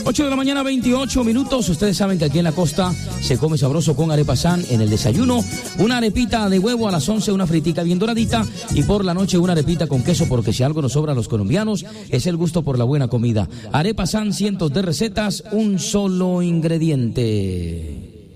8 de la mañana, 28 minutos. Ustedes saben que aquí en la costa se come sabroso con arepa San en el desayuno. Una arepita de huevo a las 11, una fritica bien doradita. Y por la noche una arepita con queso, porque si algo nos sobra a los colombianos es el gusto por la buena comida. Arepa San, cientos de recetas, un solo ingrediente.